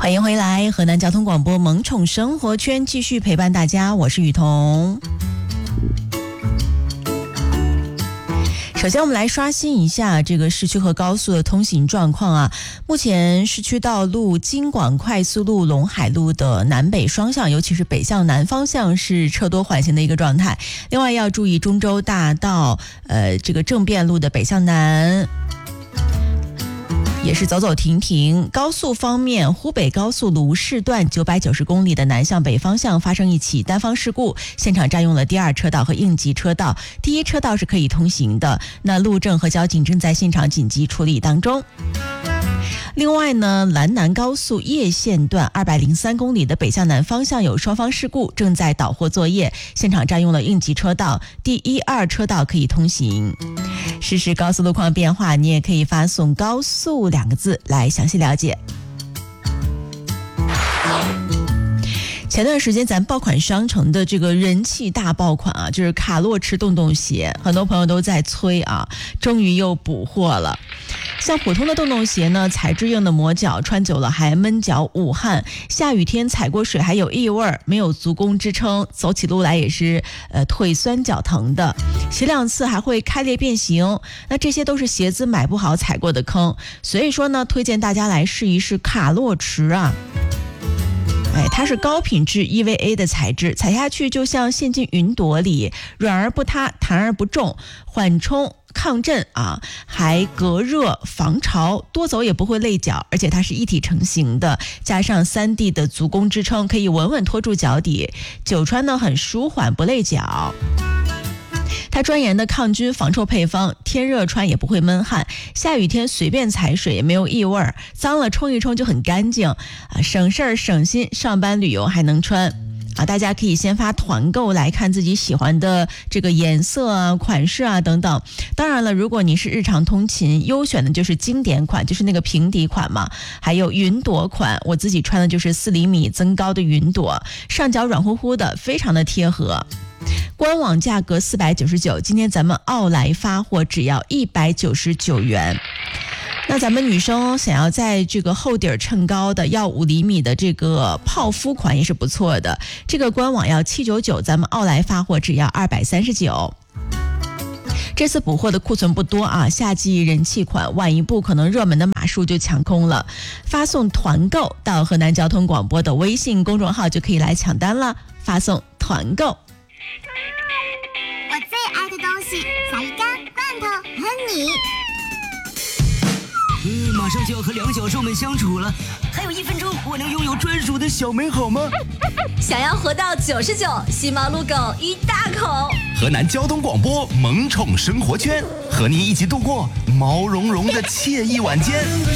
欢迎回来，河南交通广播萌宠生活圈继续陪伴大家，我是雨桐。首先我们来刷新一下这个市区和高速的通行状况啊。目前市区道路京广快速路陇海路的南北双向，尤其是北向南方向是车多缓行的一个状态。另外要注意中州大道这个政变路的北向南也是走走停停。高速方面，湖北高速卢市段990公里的南向北方向发生一起单方事故，现场占用了第二车道和应急车道，第一车道是可以通行的。那路政和交警正在现场紧急处理当中。另外呢，兰南高速叶县段203公里的北向南方向有双方事故，正在导货作业，现场占用了应急车道，第一、二车道可以通行。实时高速路况变化，你也可以发送高速2个字来详细了解。前段时间咱爆款商城的这个人气大爆款啊，就是卡洛驰洞洞鞋，很多朋友都在催啊，终于又补货了。像普通的洞洞鞋呢，材质硬的磨脚，穿久了还闷脚捂汗，下雨天踩过水还有异味，没有足弓支撑，走起路来也是腿酸脚疼的，洗2次还会开裂变形。那这些都是鞋子买不好踩过的坑，所以说呢，推荐大家来试一试卡洛驰啊。它是高品质 EVA 的材质，踩下去就像陷进云朵里，软而不塌，弹而不重，缓冲抗震啊，还隔热防潮，多走也不会累脚，而且它是一体成型的，加上3D 的足弓支撑，可以稳稳托住脚底，久穿呢很舒缓不累脚。它专研的抗菌防臭配方，天热穿也不会闷汗，下雨天随便踩水也没有异味，脏了冲一冲就很干净啊，省事儿省心，上班旅游还能穿啊。大家可以先发团购来看自己喜欢的这个颜色啊、款式啊等等。当然了，如果你是日常通勤，优选的就是经典款，就是那个平底款嘛，还有云朵款，我自己穿的就是4厘米增高的云朵，上脚软乎乎的，非常的贴合。官网价格499，今天咱们奥莱发货只要199元。那咱们女生想要在这个厚底儿衬高的，要5厘米的这个泡芙款也是不错的，这个官网要799，咱们奥莱发货只要239。这次补货的库存不多啊，夏季人气款，晚一步可能热门的码数就抢空了。发送团购到河南交通广播的微信公众号就可以来抢单了，发送团购。 我最爱的东西，小鱼干、罐头和你。 马上就要和2小兽们相处了，还有1分钟，我能拥有专属的小美好吗？ 想要活到99，吸毛撸狗1大口。 河南交通广播萌宠生活圈，和你一起度过毛茸茸的惬意晚间。